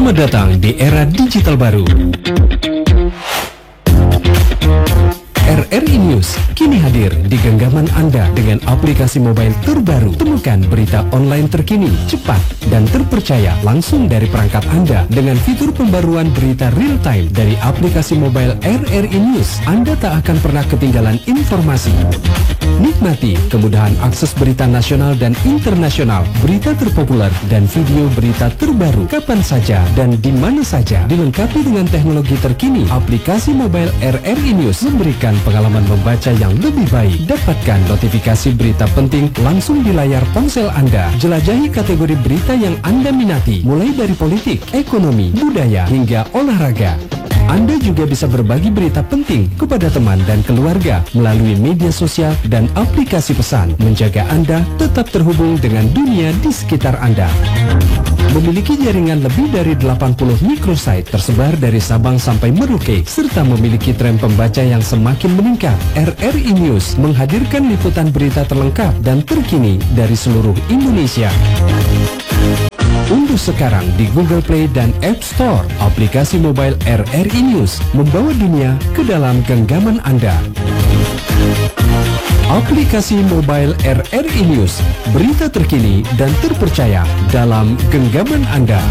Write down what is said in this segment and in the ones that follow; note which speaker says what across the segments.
Speaker 1: Selamat datang di era digital baru. RRI News kini hadir di genggaman Anda dengan aplikasi mobile terbaru. Temukan berita online terkini, cepat, dan terpercaya langsung dari perangkat Anda dengan fitur pembaruan berita real time dari aplikasi mobile RRI News. Anda tak akan pernah ketinggalan informasi. Nikmati kemudahan akses berita nasional dan internasional, berita terpopuler, dan video berita terbaru kapan saja dan di mana saja. Dilengkapi dengan teknologi terkini, aplikasi mobile RRI News memberikan pengalaman membaca yang lebih baik. Dapatkan notifikasi berita penting langsung di layar ponsel Anda. Jelajahi kategori berita yang Anda minati, mulai dari politik, ekonomi, budaya, hingga olahraga. Anda juga bisa berbagi berita penting kepada teman dan keluarga melalui media sosial dan aplikasi pesan, menjaga Anda tetap terhubung dengan dunia di sekitar Anda. Memiliki jaringan lebih dari 80 microsite tersebar dari Sabang sampai Merauke, serta memiliki tren pembaca yang semakin meningkat. RRI News menghadirkan liputan berita terlengkap dan terkini dari seluruh Indonesia. Unduh sekarang di Google Play dan App Store aplikasi mobile RRI News, membawa dunia ke dalam genggaman Anda. Aplikasi mobile RRI News, berita terkini dan terpercaya dalam genggaman Anda.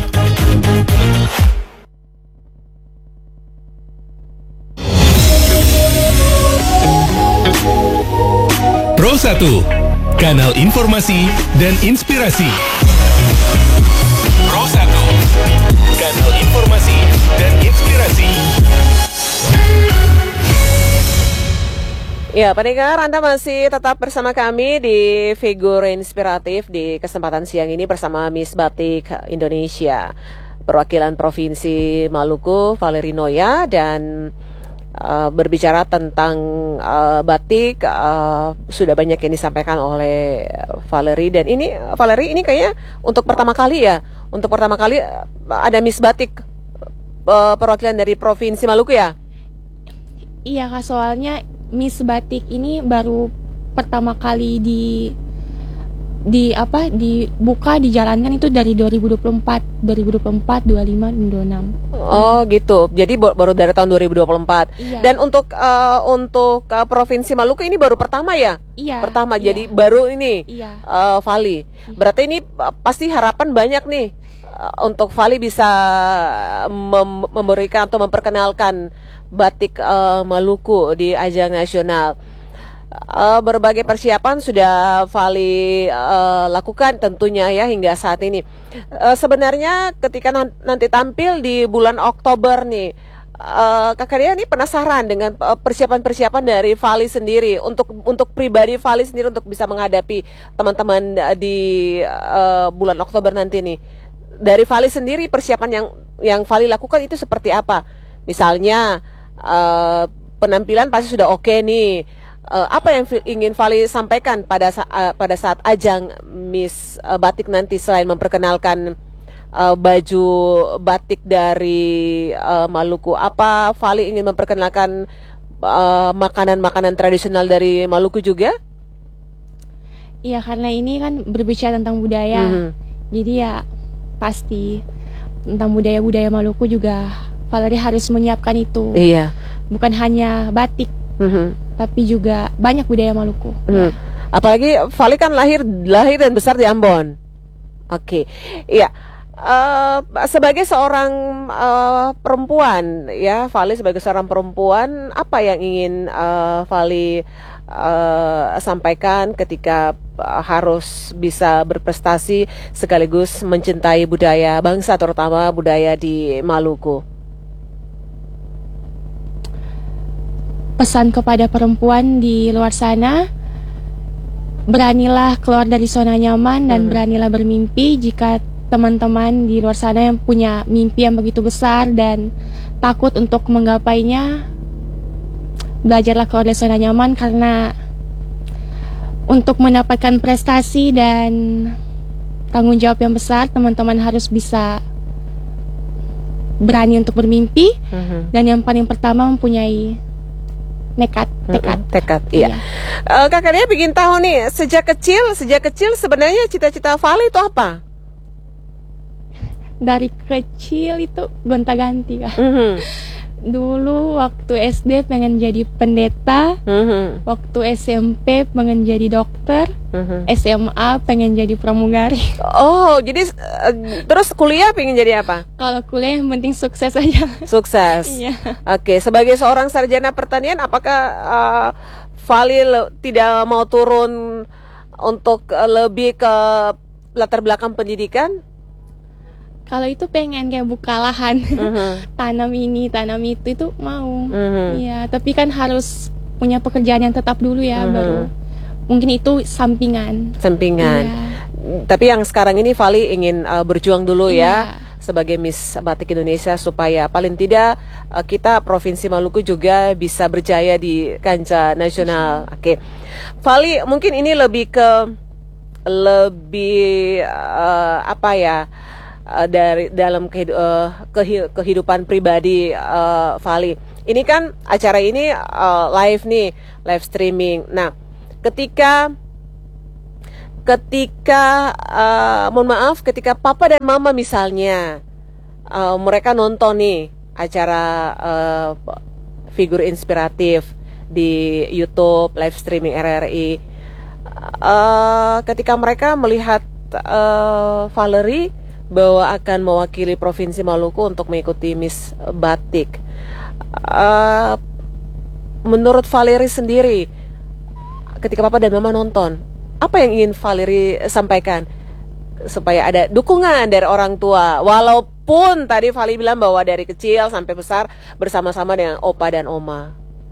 Speaker 2: Pro 1, kanal informasi dan inspirasi. Pro 1, kanal informasi dan inspirasi.
Speaker 3: Ya, pendengar, Anda masih tetap bersama kami di Figur Inspiratif di kesempatan siang ini bersama Miss Batik Indonesia, perwakilan Provinsi Maluku, Valerie Noya, dan berbicara tentang batik sudah banyak yang disampaikan oleh Valerie. Dan ini Valerie, ini kayaknya untuk pertama kali ya, ada Miss Batik perwakilan dari Provinsi Maluku ya?
Speaker 4: Iya Kak, soalnya Miss Batik ini baru pertama kali dibuka, dijalankan itu dari 2024, 25, 26.
Speaker 3: Oh gitu. Jadi baru dari tahun 2024.
Speaker 4: Iya.
Speaker 3: Dan untuk Provinsi Maluku ini baru pertama ya?
Speaker 4: Iya.
Speaker 3: Pertama.
Speaker 4: Iya.
Speaker 3: Jadi baru ini.
Speaker 4: Iya.
Speaker 3: Vali.
Speaker 4: Iya.
Speaker 3: Berarti ini pasti harapan banyak nih untuk Vali bisa memberikan atau memperkenalkan batik Maluku di ajang nasional. Berbagai persiapan sudah Vali lakukan tentunya ya hingga saat ini. Sebenarnya ketika nanti tampil di bulan Oktober nih, Kakak Dia ini penasaran dengan persiapan-persiapan dari Vali sendiri untuk pribadi Vali sendiri untuk bisa menghadapi teman-teman di bulan Oktober nanti nih. Dari Vali sendiri persiapan yang Vali lakukan itu seperti apa? Misalnya penampilan pasti sudah oke nih. Apa yang ingin Vali sampaikan pada saat ajang Miss Batik nanti selain memperkenalkan baju batik dari Maluku? Apa Vali ingin memperkenalkan makanan-makanan tradisional dari Maluku juga?
Speaker 4: Iya, karena ini kan berbicara tentang budaya. Jadi ya pasti tentang budaya-budaya Maluku juga Valerie harus menyiapkan itu.
Speaker 3: Iya.
Speaker 4: Bukan hanya batik, tapi juga banyak budaya Maluku. Ya.
Speaker 3: Apalagi Vali kan lahir dan besar di Ambon. Oke. Iya. Sebagai seorang perempuan ya, Vali sebagai seorang perempuan, apa yang ingin Vali sampaikan ketika harus bisa berprestasi sekaligus mencintai budaya bangsa, terutama budaya di Maluku?
Speaker 4: Pesan kepada perempuan di luar sana, beranilah keluar dari zona nyaman dan beranilah bermimpi. Jika teman-teman di luar sana yang punya mimpi yang begitu besar dan takut untuk menggapainya, belajarlah keluar dari zona nyaman, karena untuk mendapatkan prestasi dan tanggung jawab yang besar, teman-teman harus bisa berani untuk bermimpi. Dan yang paling pertama mempunyai tekad.
Speaker 3: Iya. Kakak Dia ingin tahu nih, sejak kecil sebenarnya cita-cita Vali itu apa?
Speaker 4: dari kecil itu gonta-ganti Kak.
Speaker 3: Mhm.
Speaker 4: Dulu waktu SD pengen jadi pendeta,
Speaker 3: Mhm.
Speaker 4: waktu SMP pengen jadi dokter,
Speaker 3: Mhm.
Speaker 4: SMA pengen jadi pramugari.
Speaker 3: Oh, jadi terus kuliah pengen jadi apa?
Speaker 4: Kalau kuliah yang penting sukses aja.
Speaker 3: Sukses.
Speaker 4: Iya.
Speaker 3: Oke, sebagai seorang sarjana pertanian, apakah Fali tidak mau turun untuk lebih ke latar belakang pendidikan?
Speaker 4: Kalau itu pengen kayak buka lahan,
Speaker 3: Mhm.
Speaker 4: tanam ini, tanam itu mau.
Speaker 3: Mhm.
Speaker 4: Iya, tapi kan harus punya pekerjaan yang tetap dulu ya,
Speaker 3: Mhm.
Speaker 4: baru mungkin itu sampingan.
Speaker 3: Sampingan.
Speaker 4: Iya.
Speaker 3: Tapi yang sekarang ini Fali ingin berjuang dulu ya
Speaker 4: Iya.
Speaker 3: sebagai Miss Batik Indonesia supaya paling tidak kita Provinsi Maluku juga bisa berjaya di kancah nasional. Oke. Fali, mungkin ini lebih apa ya? Dari dalam kehidupan pribadi Fali. Ini kan acara ini live nih, live streaming. Nah, ketika mohon maaf, ketika papa dan mama misalnya mereka nonton nih acara figur inspiratif di YouTube live streaming RRI, ketika mereka melihat Valerie bahwa akan mewakili Provinsi Maluku untuk mengikuti Miss Batik, menurut Valerie sendiri, ketika papa dan mama nonton, apa yang ingin Valerie sampaikan supaya ada dukungan dari orang tua, walaupun tadi Vali bilang bahwa dari kecil sampai besar bersama-sama dengan opa dan oma?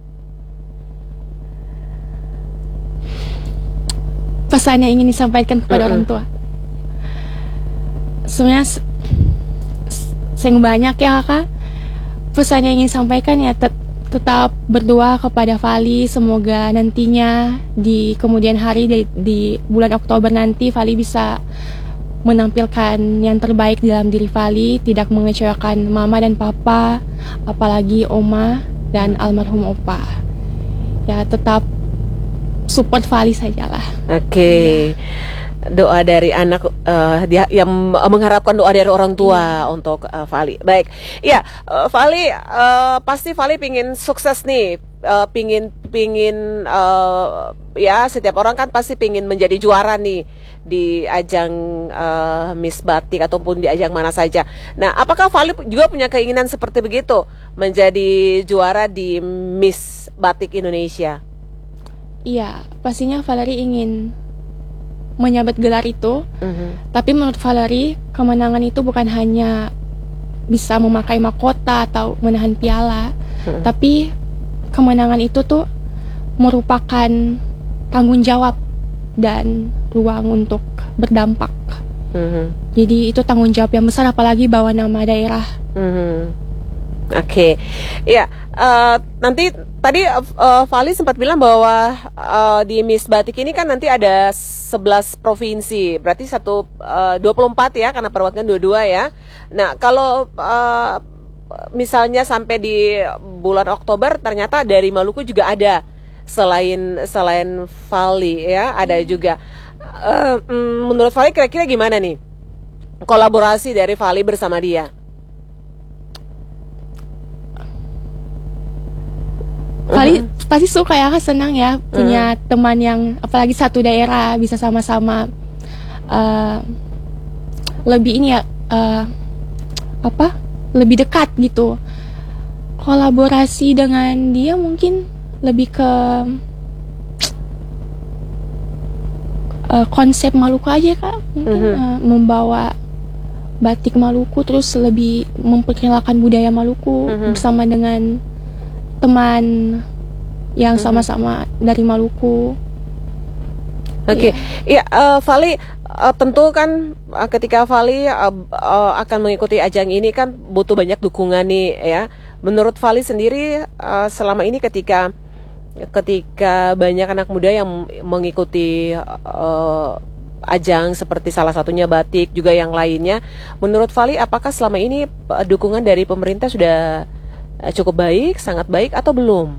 Speaker 4: Pesan yang ingin disampaikan kepada orang tua. Sebenarnya sing banyak ya Kak. Pesan yang ingin disampaikan ya tetap berdoa kepada Vali, semoga nantinya di kemudian hari di bulan Oktober nanti Vali bisa menampilkan yang terbaik dalam diri Vali, tidak mengecewakan mama dan papa, apalagi oma dan almarhum opa. Ya tetap support Vali sajalah.
Speaker 3: Oke. Doa dari anak yang mengharapkan doa dari orang tua untuk Vali. Baik, ya Vali, pasti Vali pingin sukses nih, pingin ya setiap orang kan pasti pingin menjadi juara nih di ajang Miss Batik ataupun di ajang mana saja. Nah, apakah Vali juga punya keinginan seperti begitu, menjadi juara di Miss Batik Indonesia?
Speaker 4: Iya, pastinya Valerie ingin menyabet gelar itu. Tapi menurut Valerie, kemenangan itu bukan hanya bisa memakai mahkota atau menahan piala, tapi kemenangan itu tuh merupakan tanggung jawab dan ruang untuk berdampak. Jadi itu tanggung jawab yang besar, apalagi bawa nama daerah.
Speaker 3: Oke, ya nanti tadi Vali sempat bilang bahwa di Miss Batik ini kan nanti ada 11 provinsi, berarti 24 ya, karena perwakilan dua-dua ya. Nah, kalau misalnya sampai di bulan Oktober ternyata dari Maluku juga ada, selain Vali ya, ada juga. Menurut Vali kira-kira gimana nih kolaborasi dari Vali bersama dia?
Speaker 4: Vali pasti suka ya, senang ya punya teman yang apalagi satu daerah, bisa sama-sama lebih ini ya lebih dekat gitu. Kolaborasi dengan dia mungkin lebih ke konsep Maluku aja Kak, mungkin membawa batik Maluku, terus lebih memperkenalkan budaya Maluku bersama dengan teman yang sama-sama dari Maluku.
Speaker 3: Oke, ya Vali, tentu kan ketika Vali akan mengikuti ajang ini kan butuh banyak dukungan nih ya. Menurut Vali sendiri selama ini ketika banyak anak muda yang mengikuti ajang seperti salah satunya batik juga yang lainnya, menurut Vali apakah selama ini dukungan dari pemerintah sudah cukup baik, sangat baik atau belum?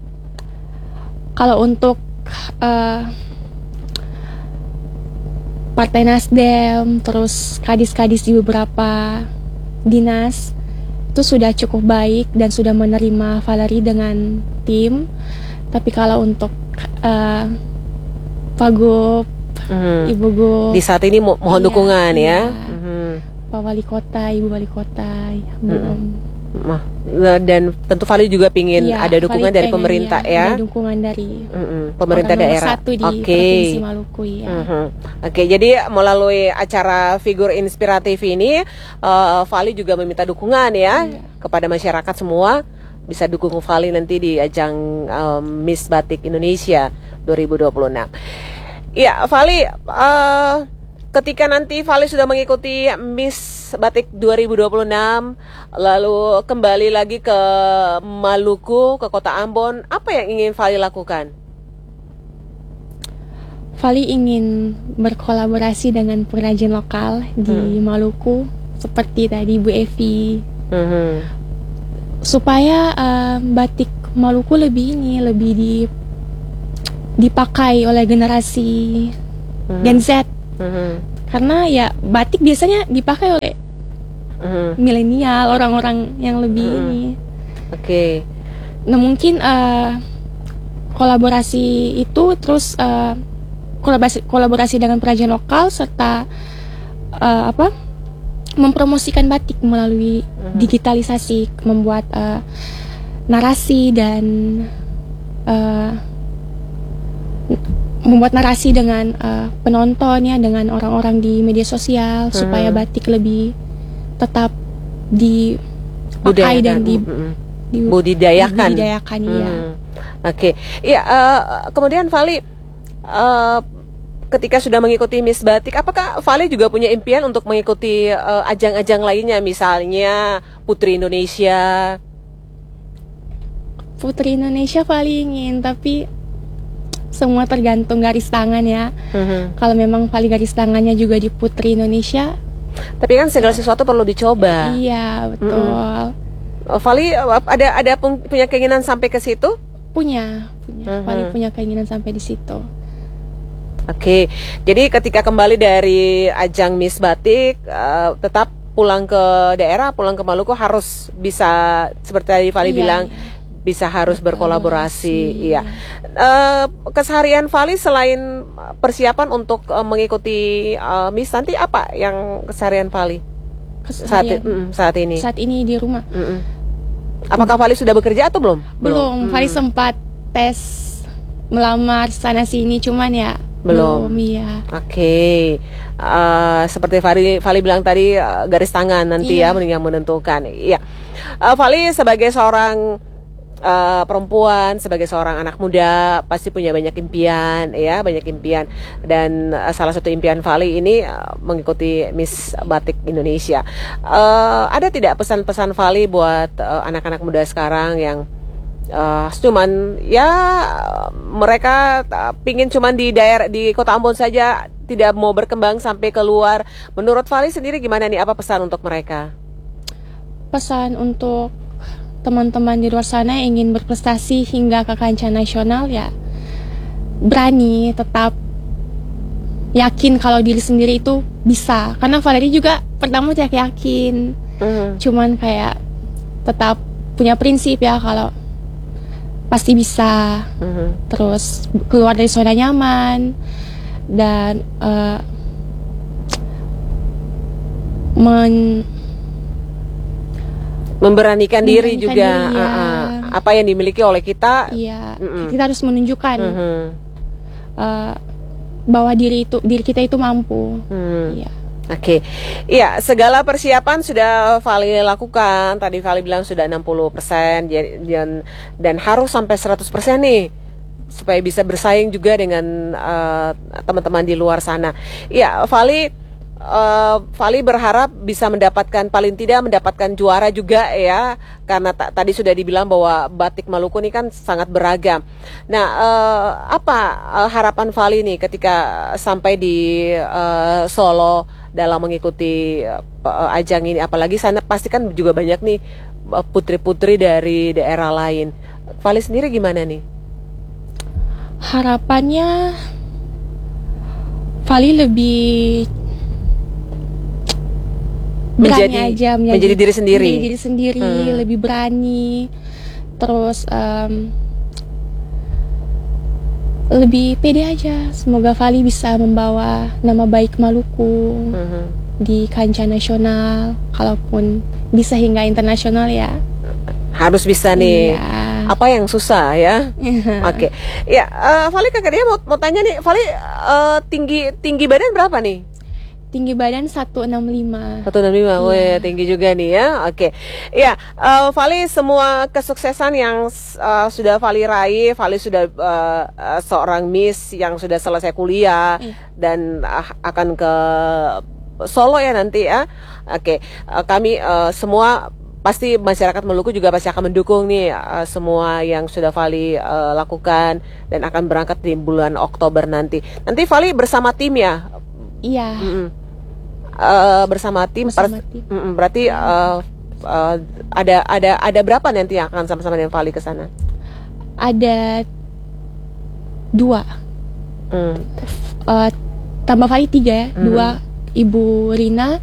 Speaker 3: Kalau
Speaker 4: untuk Partai Nasdem, terus kadis-kadis di beberapa dinas itu sudah cukup baik dan sudah menerima Valerie dengan tim. Tapi kalau untuk Wagub, Ibu Gub
Speaker 3: Di saat ini mohon
Speaker 4: Iya,
Speaker 3: dukungan
Speaker 4: iya.
Speaker 3: ya.
Speaker 4: Pak Wali Kota, Ibu Wali Kota, ya, belum.
Speaker 3: Dan tentu Vali juga pingin
Speaker 4: Iya,
Speaker 3: ada dukungan
Speaker 4: Vali
Speaker 3: dari
Speaker 4: pengen,
Speaker 3: pemerintah
Speaker 4: iya,
Speaker 3: ya.
Speaker 4: ada dukungan dari
Speaker 3: Pemerintah
Speaker 4: orang nomor
Speaker 3: daerah.
Speaker 4: satu di
Speaker 3: Oke.
Speaker 4: Provinsi Maluku ya.
Speaker 3: Oke, jadi melalui acara figur inspiratif ini, Vali juga meminta dukungan ya kepada masyarakat semua, bisa dukung Vali nanti di ajang Miss Batik Indonesia 2026. Ya, Vali, ketika nanti Vali sudah mengikuti Miss Batik 2026, lalu kembali lagi ke Maluku, ke Kota Ambon, apa yang ingin Vali lakukan?
Speaker 4: Vali ingin berkolaborasi dengan pengrajin lokal di Maluku seperti tadi Bu Evi, supaya batik Maluku lebih dipakai oleh generasi Gen Z. Karena ya batik biasanya dipakai oleh milenial, orang-orang yang lebih ini.
Speaker 3: Oke.
Speaker 4: Nah mungkin kolaborasi itu terus kolaborasi dengan perajin lokal serta mempromosikan batik melalui digitalisasi, membuat narasi dan membuat narasi dengan penonton ya, dengan orang-orang di media sosial supaya batik lebih tetap dipakai dan
Speaker 3: budidayakan.
Speaker 4: Ya.
Speaker 3: Oke. Iya, kemudian Vali ketika sudah mengikuti Miss Batik, apakah Vali juga punya impian untuk mengikuti ajang-ajang lainnya, misalnya Putri Indonesia?
Speaker 4: Putri Indonesia Vali ingin, tapi semua tergantung garis tangan ya. Kalau memang Vali garis tangannya juga di Putri Indonesia,
Speaker 3: tapi kan segala sesuatu perlu dicoba.
Speaker 4: iya betul.
Speaker 3: Vali ada punya keinginan sampai ke situ?
Speaker 4: Punya. Vali punya keinginan sampai di situ.
Speaker 3: Oke, jadi ketika kembali dari ajang Miss Batik, tetap pulang ke daerah, pulang ke Maluku harus bisa seperti tadi Vali bilang, bisa harus berkolaborasi. Iya. Keseharian Vali selain persiapan untuk mengikuti Miss nanti, apa yang keseharian Vali saat ini?
Speaker 4: Saat ini di rumah.
Speaker 3: Apakah Vali sudah bekerja atau belum?
Speaker 4: Belum. Vali sempat tes melamar sana sini, cuman ya belum ya.
Speaker 3: Oke. Seperti Vali bilang tadi, garis tangan nanti ya yang menentukan. Iya. Vali sebagai seorang perempuan, sebagai seorang anak muda pasti punya banyak impian ya, dan salah satu impian Vali ini mengikuti Miss Batik Indonesia. Ada tidak pesan-pesan Vali buat anak-anak muda sekarang yang cuman ya mereka pingin cuman di daerah di Kota Ambon saja, tidak mau berkembang sampai keluar? Menurut Vali sendiri gimana nih, apa pesan untuk mereka?
Speaker 4: Pesan untuk teman-teman di luar sana yang ingin berprestasi hingga ke kancah nasional, ya berani, tetap yakin kalau diri sendiri itu bisa. Karena Valerie juga pertama tidak yakin, cuman kayak tetap punya prinsip ya kalau pasti bisa. Terus keluar dari zona nyaman dan
Speaker 3: memberanikan diri juga
Speaker 4: diri, ya.
Speaker 3: Apa yang dimiliki oleh kita.
Speaker 4: Iya, kita harus menunjukkan bahwa diri kita itu mampu. Iya.
Speaker 3: Oke. Iya, segala persiapan sudah Vali lakukan. Tadi Vali bilang sudah 60% dan harus sampai 100% nih supaya bisa bersaing juga dengan teman-teman di luar sana. Iya, Vali berharap bisa paling tidak mendapatkan juara juga ya, karena tadi sudah dibilang bahwa batik Maluku ini kan sangat beragam. Nah, apa harapan Vali nih ketika sampai di Solo dalam mengikuti ajang ini? Apalagi sana pasti kan juga banyak nih putri-putri dari daerah lain. Vali sendiri gimana nih?
Speaker 4: Harapannya Vali lebih berani aja
Speaker 3: menjadi diri sendiri.
Speaker 4: Menjadi diri sendiri, lebih berani. Terus lebih pede aja. Semoga Vali bisa membawa nama baik Maluku di kancah nasional, kalaupun bisa hingga internasional ya.
Speaker 3: Harus bisa nih.
Speaker 4: Iya.
Speaker 3: Apa yang susah ya? Oke. Ya, Vali kakak dia mau tanya nih, Vali tinggi badan berapa nih?
Speaker 4: Tinggi badan 165.
Speaker 3: 165, weh, tinggi juga nih ya. Oke. Ya, Vali, semua kesuksesan yang sudah Vali raih, Vali sudah seorang Miss yang sudah selesai kuliah dan akan ke Solo ya nanti ya. Oke. Kami semua pasti masyarakat Maluku juga pasti akan mendukung nih semua yang sudah Vali lakukan dan akan berangkat di bulan Oktober nanti. Nanti Vali bersama tim ya?
Speaker 4: Iya.
Speaker 3: Bersama tim.
Speaker 4: Tim.
Speaker 3: Berarti ada berapa nanti yang akan sama-sama dengan Vali ke sana?
Speaker 4: Ada 2. Tambah Vali 3 ya. 2, Ibu Rina,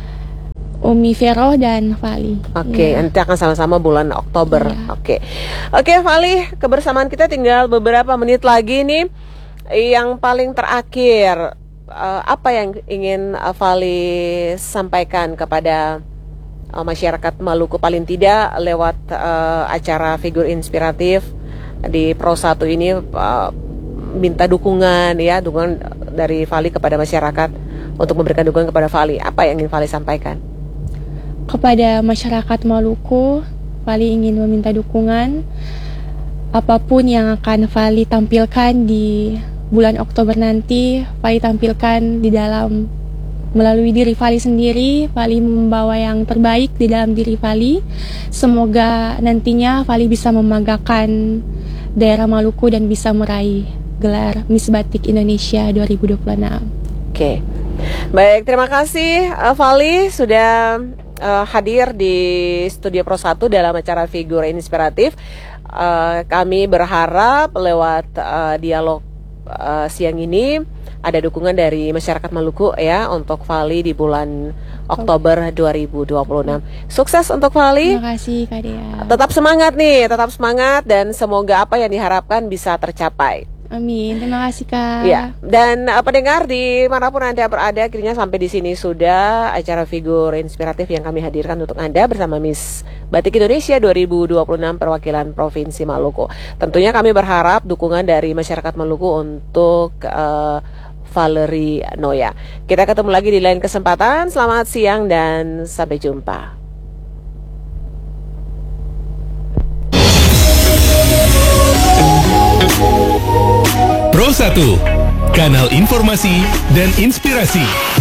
Speaker 4: Umi Vero dan Vali.
Speaker 3: Oke, nanti akan sama-sama bulan Oktober. Oke, Vali, kebersamaan kita tinggal beberapa menit lagi nih. Yang paling terakhir, apa yang ingin Vali sampaikan kepada masyarakat Maluku, paling tidak lewat acara figur inspiratif di Pro 1 ini, minta dukungan dari Vali kepada masyarakat untuk memberikan dukungan kepada Vali. Apa yang ingin Vali sampaikan?
Speaker 4: Kepada masyarakat Maluku, Vali ingin meminta dukungan. Apapun yang akan Vali tampilkan di bulan Oktober nanti, Vali tampilkan di dalam melalui diri Vali sendiri. Vali membawa yang terbaik di dalam diri Vali. Semoga nantinya Vali bisa membanggakan daerah Maluku dan bisa meraih gelar Miss Batik Indonesia 2026.
Speaker 3: Oke. Baik, terima kasih Vali sudah hadir di Studio Pro 1 dalam acara figur inspiratif. Kami berharap lewat dialog siang ini ada dukungan dari masyarakat Maluku ya untuk Vali di bulan Oktober 2026. Sukses untuk Vali.
Speaker 4: Terima kasih Kak Dea.
Speaker 3: Tetap semangat nih, tetap semangat dan semoga apa yang diharapkan bisa tercapai.
Speaker 4: Amin. Terima kasih Kak.
Speaker 3: Ya, dan pendengar di manapun Anda berada, akhirnya sampai di sini sudah acara figur inspiratif yang kami hadirkan untuk Anda bersama Miss Batik Indonesia 2026 perwakilan Provinsi Maluku. Tentunya kami berharap dukungan dari masyarakat Maluku untuk Valerie Noya. Kita ketemu lagi di lain kesempatan. Selamat siang dan sampai jumpa.
Speaker 2: Pro 1, kanal informasi dan inspirasi.